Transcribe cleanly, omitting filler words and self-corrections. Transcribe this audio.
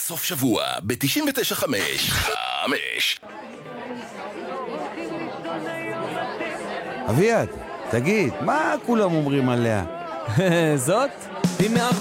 סוף שבוע ב-99.5. אביעד, תגיד, מה כולם אומרים עליה? זאת?